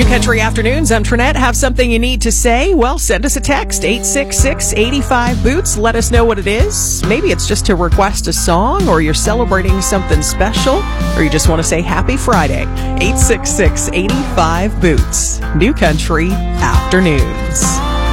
Country Afternoons, I'm Trinette. Have something you need to say? Well, send us a text, 866-85-BOOTS. Let us know what it is. Maybe it's just to request a song, or you're celebrating something special, or you just want to say Happy Friday. 866-85-BOOTS. New Country Afternoons.